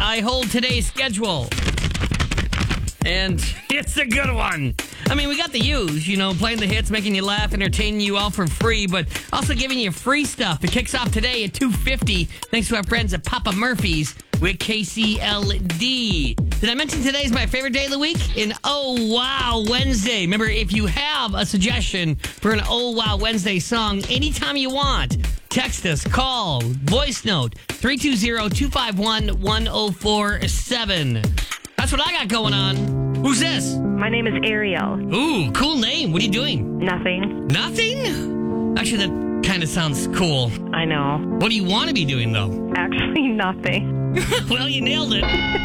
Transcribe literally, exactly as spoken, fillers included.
I hold today's schedule. And it's a good one. I mean, we got the use, you know, playing the hits, making you laugh, entertaining you all for free, but also giving you free stuff. It kicks off today at two fifty, thanks to our friends at Papa Murphy's with K C L D. Did I mention today's my favorite day of the week? An Oh Wow Wednesday. Remember, if you have a suggestion for an Oh Wow Wednesday song, anytime you want, text us, call, voice note, three two zero, two five one, one oh four seven. That's what I got going on. Who's this? My name is Ariel. Ooh, cool name. What are you doing? Nothing. Nothing? Actually, that kind of sounds cool. I know. What do you want to be doing, though? Actually, nothing. Well, you nailed it.